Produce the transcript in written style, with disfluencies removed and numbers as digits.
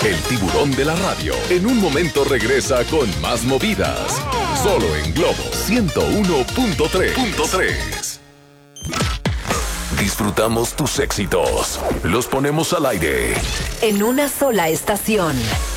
El tiburón de la radio. En un momento regresa con más movidas. Solo en Globo 101.3. Disfrutamos tus éxitos. Los ponemos al aire. En una sola estación.